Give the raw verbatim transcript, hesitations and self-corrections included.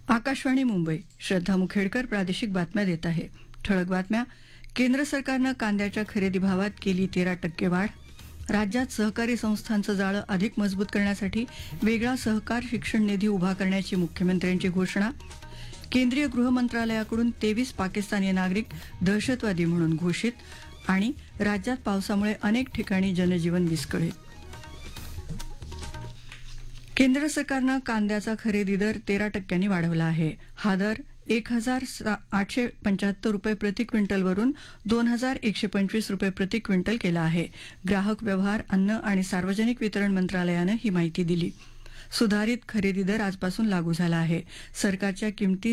आकाशवाणी मुंबई श्रद्धा मुखेडकर प्रादेशिक बातम्या देत आहे. ठळक बातम्या. केंद्र सरकारनं कांद्याच्या खरेदी भावात केली तेरा टक्के वाढ. राज्यात सहकारी संस्थांचं जाळं अधिक मजबूत करण्यासाठी वेगळा सहकार शिक्षण निधी उभा करण्याची मुख्यमंत्र्यांची घोषणा. केंद्रीय गृह मंत्रालयाकडून तेवीस पाकिस्तानी नागरिक दहशतवादी म्हणून घोषित. आणि राज्यात पावसामुळे अनेक ठिकाणी जनजीवन विस्कळीत. केंद्र सरकारनं कांद्याचा खरेदी दर तेरा टक्क्यांनी वाढवला आहे. हा दर एक हजार आठशे पंच्याहत्तर रुपये प्रति क्विंटलवरून दोन हजार एकशे पंचवीस रुपये प्रति क्विंटल केला आहे. ग्राहक व्यवहार, अन्न आणि सार्वजनिक वितरण मंत्रालयानं ही माहिती दिली. सुधारित खरेदी दर आजपासून लागू झाला आहे. सरकारच्या किमती